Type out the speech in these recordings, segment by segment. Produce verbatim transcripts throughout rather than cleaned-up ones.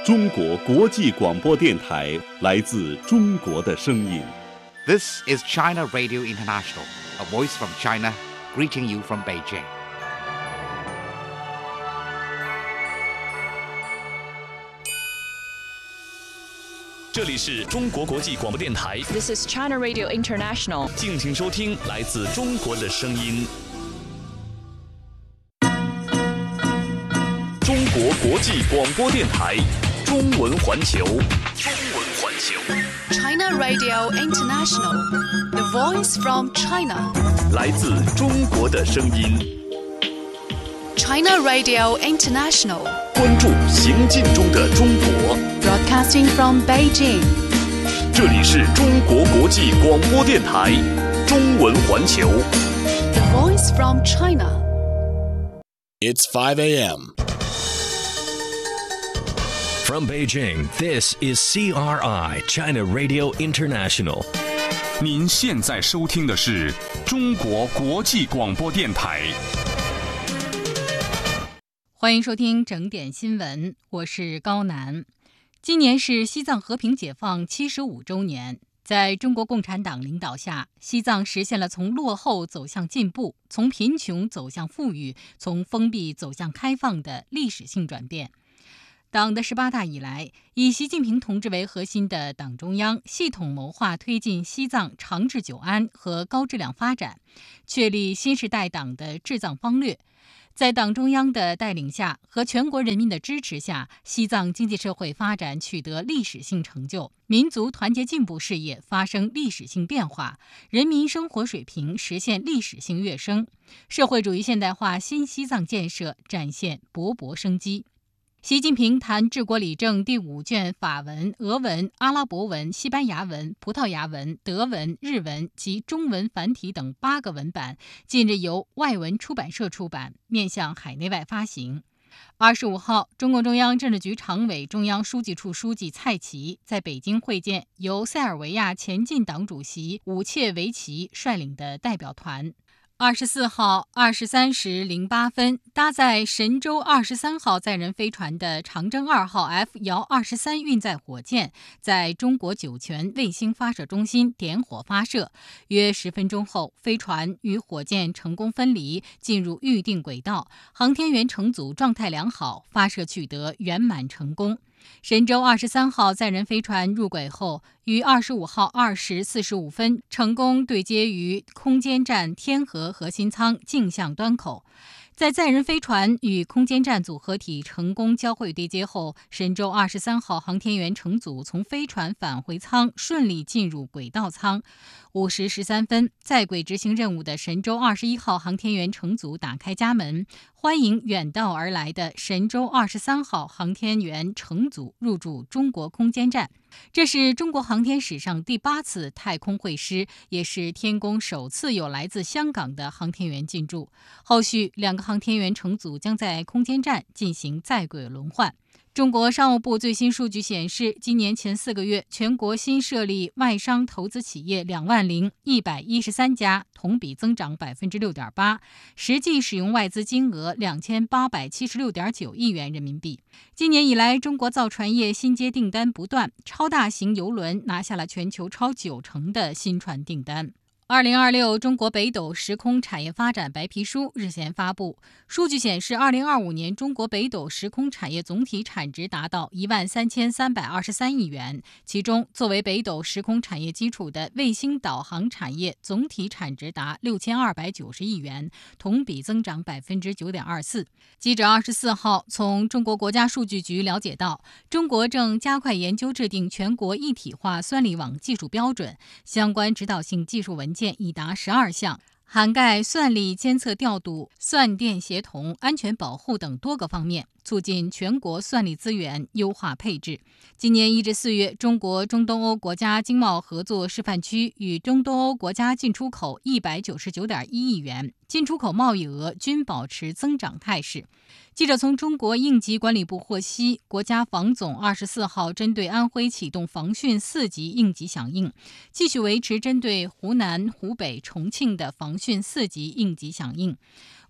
中国国际广播电台，来自中国的声音。 This is China Radio International, a voice from China, greeting you from Beijing. 这里是中国国际广播电台 This is China Radio International. 敬请收听来自中国的声音。中国国际广播电台中文环球，中文环球。 China Radio International, the voice from China. 来自中国的声音。 China Radio International. 关注行进中的中国。 Broadcasting from Beijing. 这里是中国国际广播电台中文环球。 The voice from China. It's five a.m. From Beijing, this is C R I, China Radio International. 您现在收听的是中国国际广播电台。 欢迎收听整点新闻，我是高楠。今年是西藏和平解放七十五周年，在中国共产党领导下，西藏实现了从落后走向进步，从贫穷走向富裕，从封闭走向开放的历史性转变。党的十八大以来，以习近平同志为核心的党中央系统谋划推进西藏长治久安和高质量发展，确立新时代党的治藏方略。在党中央的带领下和全国人民的支持下，西藏经济社会发展取得历史性成就，民族团结进步事业发生历史性变化，人民生活水平实现历史性跃升，社会主义现代化新西藏建设展现勃勃生机。习近平谈治国理政第五卷法文、俄文、阿拉伯文、西班牙文、葡萄牙文、德文、日文及中文繁体等八个文版，近日由外文出版社出版，面向海内外发行。二十五号，中共中央政治局常委、中央书记处书记蔡奇在北京会见由塞尔维亚前进党主席武切维奇率领的代表团。二十四号二十三时零八分，搭载神舟二十三号载人飞船的长征二号 F 遥二十三运载火箭在中国酒泉卫星发射中心点火发射，约十分钟后，飞船与火箭成功分离，进入预定轨道，航天员乘组状态良好，发射取得圆满成功。神舟二十三号载人飞船入轨后，于二十五号二时四十五分成功对接于空间站天河核心舱径向端口。在载人飞船与空间站组合体成功交会对接后，神舟二十三号航天员乘组从飞船返回舱顺利进入轨道舱。五时十三分，在轨执行任务的神舟二十一号航天员乘组打开家门，欢迎远道而来的神舟二十三号航天员乘组入驻中国空间站。这是中国航天史上第八次太空会师，也是天宫首次有来自香港的航天员进驻。后续两个航天员乘组将在空间站进行在轨轮换。中国商务部最新数据显示，今年前四个月，全国新设立外商投资企业两万零一百一十三家，同比增长百分之六点八，实际使用外资金额两千八百七十六点九亿元人民币。今年以来，中国造船业新接订单不断，超大型邮轮拿下了全球超九成的新船订单。二零二六中国北斗时空产业发展白皮书日前发布，数据显示，二零二五年中国北斗时空产业总体产值达到一万三千三百二十三亿元，其中作为北斗时空产业基础的卫星导航产业总体产值达六千二百九十亿元，同比增长百分之九点二四。记者二十四号从中国国家数据局了解到，中国正加快研究制定全国一体化酸粒网技术标准，相关指导性技术文件已达十二项，涵盖算力监测调度、算电协同、安全保护等多个方面，促进全国算力资源优化配置。今年一至四月，中国中东欧国家经贸合作示范区与中东欧国家进出口一百九十九点一亿元，进出口贸易额均保持增长态势。记者从中国应急管理部获悉，国家防总二十四号针对安徽启动防汛四级应急响应，继续维持针对湖南、湖北、重庆的防汛四级应急响应。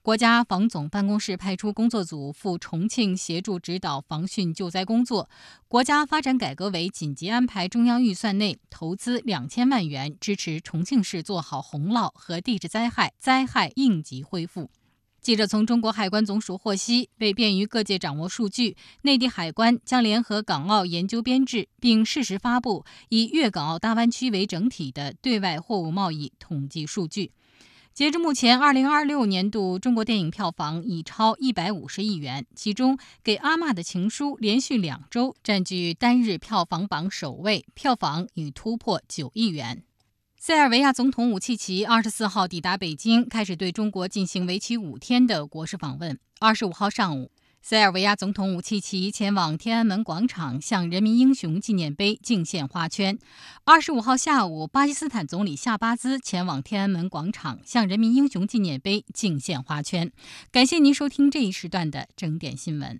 国家防总办公室派出工作组赴重庆协助指导防汛救灾工作。国家发展改革委紧急安排中央预算内投资两千万元，支持重庆市做好洪涝和地质灾害灾害应急恢复。记者从中国海关总署获悉，为便于各界掌握数据，内地海关将联合港澳研究编制，并适时发布以粤港澳大湾区为整体的对外货物贸易统计数据。截至目前，二零二六年度中国电影票房已超一百五十亿元，其中《给阿嬷的情书》连续两周占据单日票房榜首位，票房已突破九亿元。塞尔维亚总统武契奇二十四号抵达北京，开始对中国进行为期五天的国事访问。二十五号上午，塞尔维亚总统武契奇前往天安门广场向人民英雄纪念碑敬献花圈。二十五号下午，巴基斯坦总理夏巴兹前往天安门广场向人民英雄纪念碑敬献花圈。感谢您收听这一时段的整点新闻。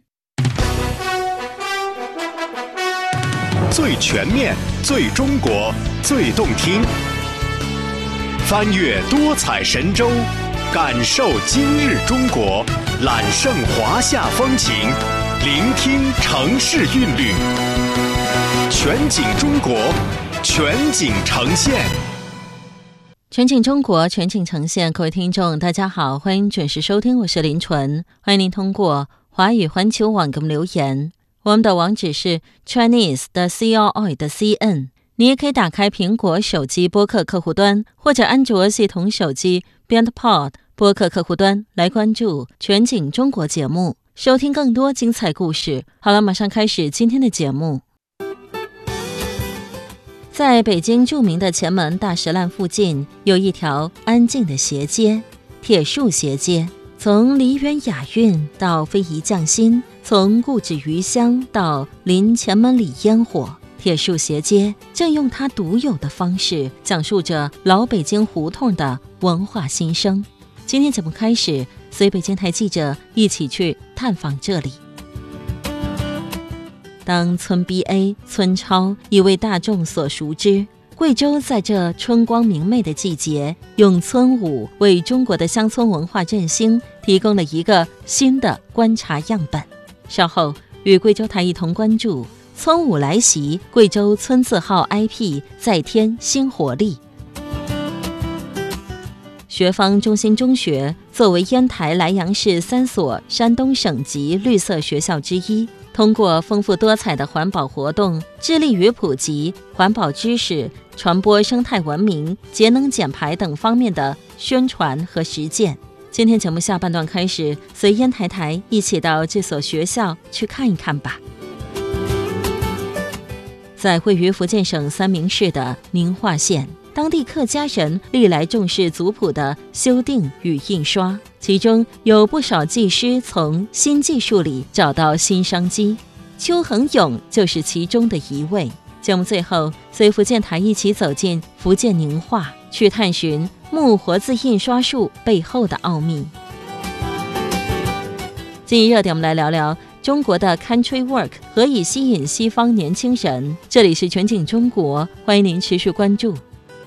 最全面、最中国、最动听，翻越多彩神州，感受今日中国，揽胜华夏风情，聆听城市韵律，全景中国，全景呈现。 全景中国，全景呈现。各位听众大家好，欢迎准时收听，我是林纯。欢迎您通过华语环球网给我们留言，我们的网址是 Chinese 的 C R I 的 C N。 你也可以打开苹果手机播客客户端或者安卓系统手机 BeyondPod 播客客户端来关注全景中国节目，收听更多精彩故事。好了，马上开始今天的节目。在北京著名的前门大石烂附近，有一条安静的斜街——铁树斜街。从梨园雅韵到非遗匠心，从故纸余香到临前门里烟火，铁树斜街正用它独有的方式讲述着老北京胡同的文化新生。今天节目开始，随北京台记者一起去探访这里。当村 B A 村超已为大众所熟知，贵州在这春光明媚的季节，用村舞为中国的乡村文化振兴提供了一个新的观察样本。稍后与贵州台一同关注村舞来袭，贵州村字号 I P 再添新活力。学坊中心中学作为烟台莱阳市三所山东省级绿色学校之一，通过丰富多彩的环保活动，致力于普及环保知识、传播生态文明、节能减排等方面的宣传和实践。今天节目下半段开始，随烟台台一起到这所学校去看一看吧。在位于福建省三明市的宁化县，当地客家人历来重视族谱的修订与印刷，其中有不少技师从新技术里找到新商机。邱恒勇就是其中的一位。节目最后，随福建台一起走进福建宁化，去探寻木活字印刷术背后的奥秘。今日热点，我们来聊聊中国的 Country Work 何以吸引西方年轻人。这里是全景中国，欢迎您持续关注。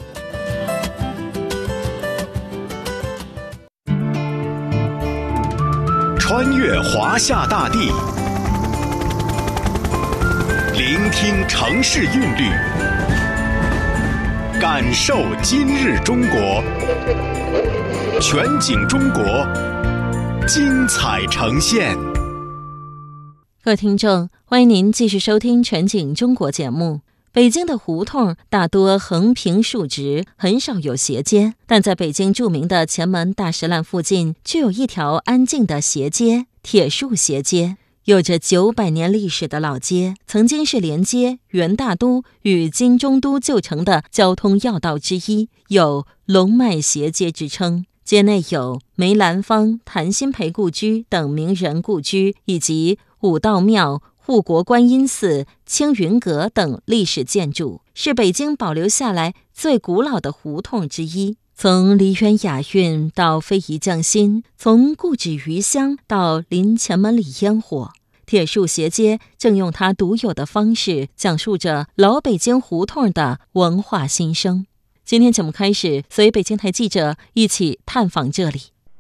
穿越华夏大地，聆听城市韵律，感受今日中国，全景中国，精彩呈现。 各位听众，欢迎您继续收听全景中国节目。北京的胡同大多横平竖直，很少有斜街，但在北京著名的前门大石烂附近，却有一条安静的斜街——铁树斜街。有着九百年历史的老街，曾经是连接元大都与金中都旧城的交通要道之一，有龙脉斜街之称。街内有梅兰芳、谭鑫培故居等名人故居，以及武道庙、护国观音寺、青云阁等历史建筑，是北京保留下来最古老的胡同之一。从梨园雅韵到非遗匠心，从故纸余香到临前门里烟火，铁树斜街正用它独有的方式讲述着老北京胡同的文化新生。今天节目开始，随北京台记者一起探访这里。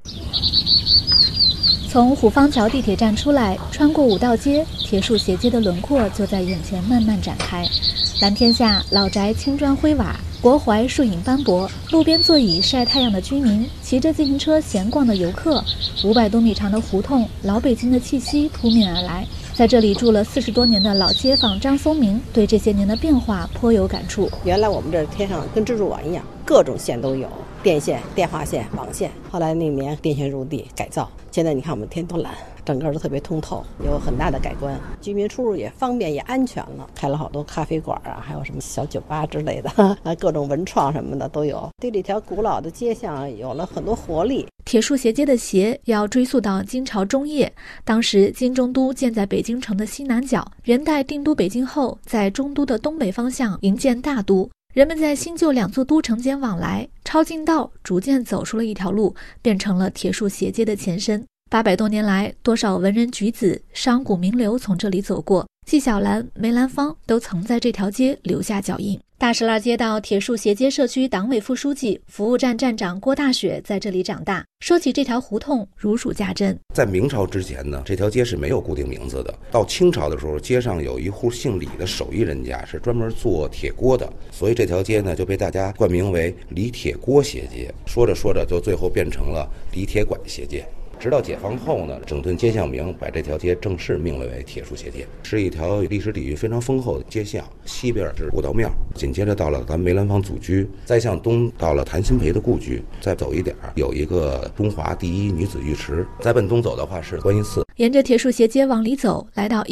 从虎坊桥地铁站出来，穿过五道街，铁树斜街的轮廓就在眼前慢慢展开。蓝天下，老宅青砖灰瓦，国槐树影斑驳，路边座椅晒太阳的居民，骑着自行车闲逛的游客，五百多米长的胡同，老北京的气息扑面而来。在这里住了四十多年的老街坊张松明对这些年的变化颇有感触。 原来我们这天上跟蜘蛛网一样，各种线都有，电线、电话线、网线。后来那年电线入地改造，现在你看我们天多蓝，整个都特别通透，有很大的改观。居民出入也方便也安全了，开了好多咖啡馆啊，还有什么小酒吧之类的，啊，各种文创什么的都有。对这条古老的街巷有了很多活力。 铁树斜街的斜要追溯到金朝中叶，当时金中都建在北京城的西南角，元代定都北京后，在中都的东北方向营建大都。人们在新旧两座都城间往来，抄近道逐渐走出了一条路，变成了铁树斜街的前身。八百多年来，多少文人举子、商贾名流从这里走过，纪晓岚、梅兰芳都曾在这条街留下脚印。大石栏街道铁树斜街社区党委副书记、服务站站长郭大雪在这里长大，说起这条胡同如数家珍。 在明朝之前呢，这条街是没有固定名字的。到清朝的时候，街上有一户姓李的手艺人家是专门做铁锅的，所以这条街呢就被大家冠名为李铁锅斜街。说着说着，就最后变成了李铁拐斜街。直到解放后呢，整顿街巷名把这条街正式命名为铁树斜街，是一条历史底蕴非常丰厚的街巷。西边是武道庙，紧接着到了咱梅兰芳祖居，再向东到了谭鑫培的故居，再走一点有一个中华第一女子浴池，再奔东走的话是观音寺。 沿着铁树斜街往里走，来到